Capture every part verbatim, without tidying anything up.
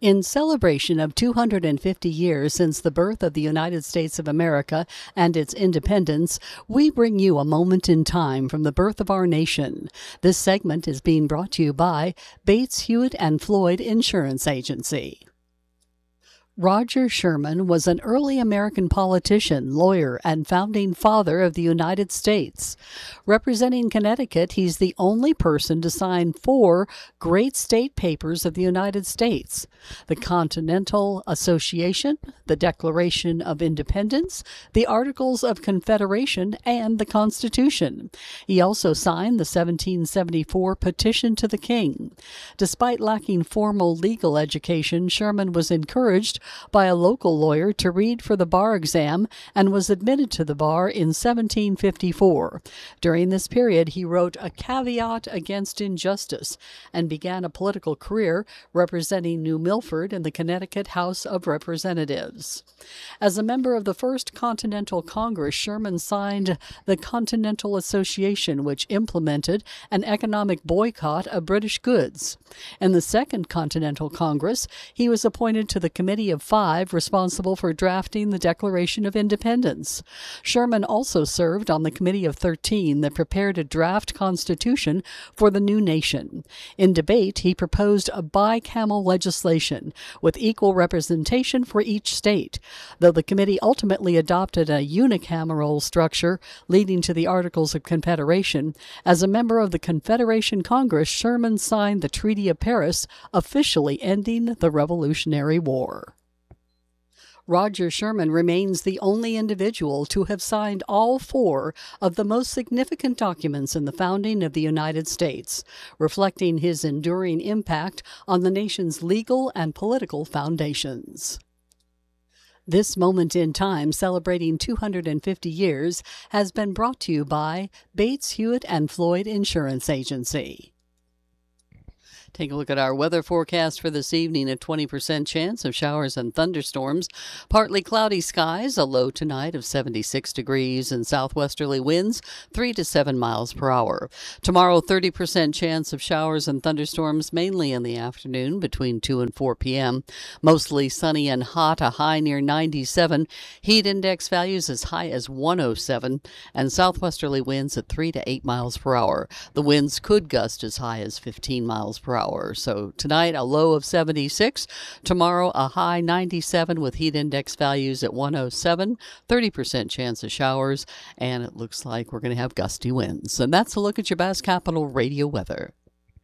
In celebration of two hundred fifty years since the birth of the United States of America and its independence, we bring you a moment in time from the birth of our nation. This segment is being brought to you by Bates, Hewitt and Floyd Insurance Agency. Roger Sherman was an early American politician, lawyer, and founding father of the United States. Representing Connecticut, he's the only person to sign four great state papers of the United States: the Continental Association, the Declaration of Independence, the Articles of Confederation, and the Constitution. He also signed the seventeen seventy-four Petition to the King. Despite lacking formal legal education, Sherman was encouraged by a local lawyer to read for the bar exam and was admitted to the bar in seventeen fifty-four. During this period, he wrote A Caveat Against Injustice and began a political career representing New Milford in the Connecticut House of Representatives. As a member of the First Continental Congress, Sherman signed the Continental Association, which implemented an economic boycott of British goods. In the Second Continental Congress, he was appointed to the Committee of Five responsible for drafting the Declaration of Independence. Sherman also served on the Committee of Thirteen that prepared a draft constitution for the new nation. In debate, he proposed a bicameral legislation with equal representation for each state, though the committee ultimately adopted a unicameral structure leading to the Articles of Confederation. As a member of the Confederation Congress, Sherman signed the Treaty of Paris, officially ending the Revolutionary War. Roger Sherman remains the only individual to have signed all four of the most significant documents in the founding of the United States, reflecting his enduring impact on the nation's legal and political foundations. This moment in time, celebrating two hundred fifty years, has been brought to you by Bates, Hewitt and Floyd Insurance Agency. Take a look at our weather forecast for this evening. A twenty percent chance of showers and thunderstorms. Partly cloudy skies, a low tonight of seventy-six degrees, and southwesterly winds three to seven miles per hour. Tomorrow, thirty percent chance of showers and thunderstorms, mainly in the afternoon between two and four p.m. Mostly sunny and hot, a high near ninety-seven. Heat index values as high as one oh seven, and southwesterly winds at three to eight miles per hour. The winds could gust as high as fifteen miles per hour. So tonight, a low of seventy-six. Tomorrow, a high ninety-seven with heat index values at one oh seven. thirty percent chance of showers, and it looks like we're going to have gusty winds. And that's a look at your Bass Capital Radio weather.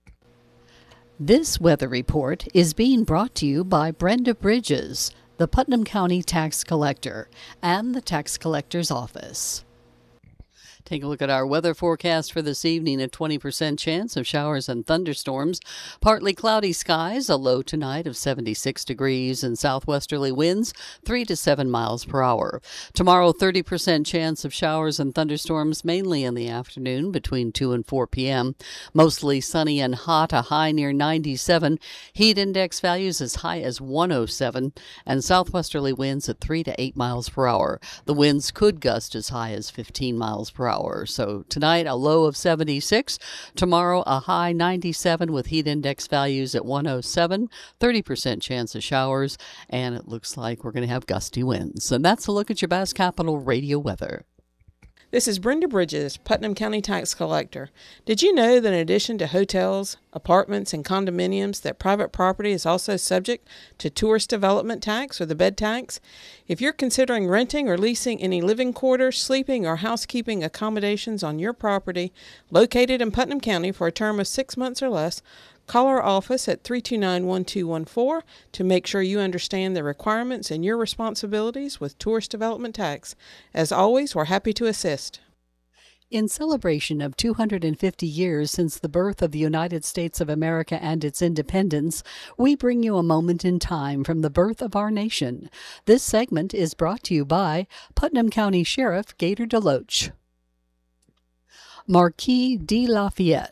This weather report is being brought to you by Brenda Bridges, the Putnam County Tax Collector, and the Tax Collector's Office. Take a look at our weather forecast for this evening. A twenty percent chance of showers and thunderstorms. Partly cloudy skies, a low tonight of seventy-six degrees, and southwesterly winds three to seven miles per hour. Tomorrow, thirty percent chance of showers and thunderstorms, mainly in the afternoon between two and four p.m. Mostly sunny and hot, a high near ninety-seven. Heat index values as high as one oh seven, and southwesterly winds at three to eight miles per hour. The winds could gust as high as fifteen miles per hour. So tonight, a low of seventy-six. Tomorrow, a high ninety-seven with heat index values at one oh seven. thirty percent chance of showers, and it looks like we're going to have gusty winds. And that's a look at your Bass Capital Radio weather. This is Brenda Bridges, Putnam County Tax Collector. Did you know that in addition to hotels, apartments, and condominiums, that private property is also subject to tourist development tax or the bed tax? If you're considering renting or leasing any living quarters, sleeping, or housekeeping accommodations on your property located in Putnam County for a term of six months or less, call our office at three two nine, one two one four to make sure you understand the requirements and your responsibilities with tourist development tax. As always, we're happy to assist. In celebration of two hundred fifty years since the birth of the United States of America and its independence, we bring you a moment in time from the birth of our nation. This segment is brought to you by Putnam County Sheriff Gator DeLoach. Marquis de Lafayette,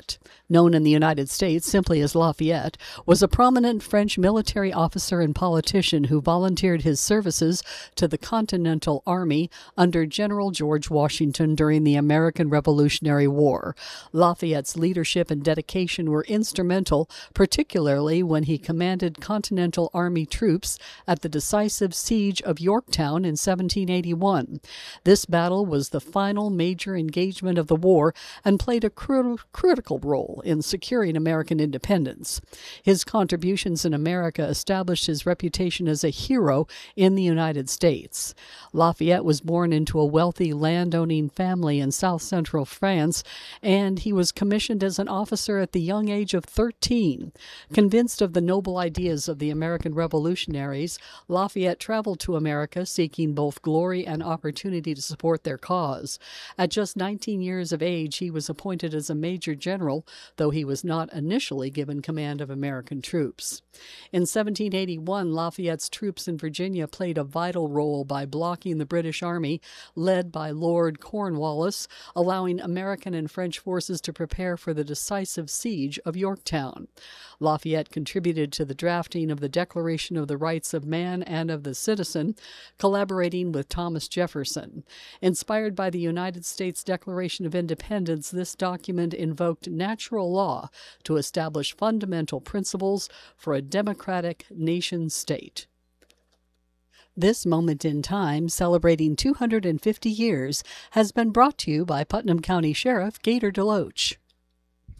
known in the United States simply as Lafayette, was a prominent French military officer and politician who volunteered his services to the Continental Army under General George Washington during the American Revolutionary War. Lafayette's leadership and dedication were instrumental, particularly when he commanded Continental Army troops at the decisive siege of Yorktown in seventeen eighty-one. This battle was the final major engagement of the war and played a cru- critical role in securing American independence. His contributions in America established his reputation as a hero in the United States. Lafayette was born into a wealthy landowning family in south central France, and he was commissioned as an officer at the young age of thirteen. Convinced of the noble ideas of the American revolutionaries, Lafayette traveled to America seeking both glory and opportunity to support their cause. At just nineteen years of age, he was appointed as a major general, though he was not initially given command of American troops. In seventeen eighty-one, Lafayette's troops in Virginia played a vital role by blocking the British Army, led by Lord Cornwallis, allowing American and French forces to prepare for the decisive siege of Yorktown. Lafayette contributed to the drafting of the Declaration of the Rights of Man and of the Citizen, collaborating with Thomas Jefferson. Inspired by the United States Declaration of Independence, this document invoked natural law to establish fundamental principles for a democratic nation-state. This moment in time, celebrating two hundred fifty years, has been brought to you by Putnam County Sheriff Gator DeLoach.